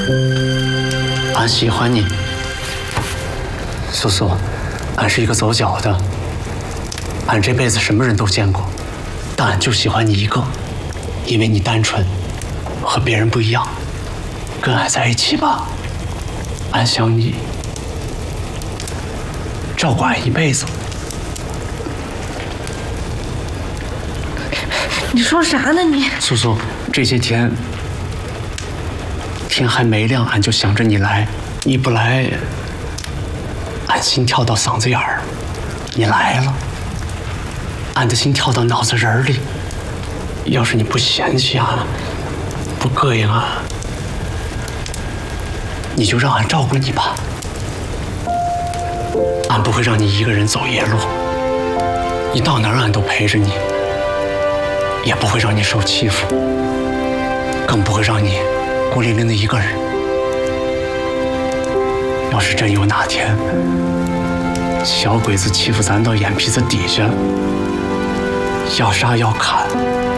俺喜欢你，苏苏，俺是一个走脚的，俺这辈子什么人都见过，但俺就喜欢你一个，因为你单纯，和别人不一样。跟俺在一起吧，俺想你，照顾俺一辈子。 你说啥呢你？ 苏苏，这些天天还没亮，俺就想着你来，你不来，俺心跳到嗓子眼儿，你来了，俺的心跳到脑子仁儿里。要是你不嫌弃俺，不膈应俺，你就让俺照顾你吧。俺不会让你一个人走夜路，你到哪儿俺都陪着你，也不会让你受欺负，更不会让你孤零零的一个人。要是真有哪天小鬼子欺负咱到眼皮子底下，要杀要砍，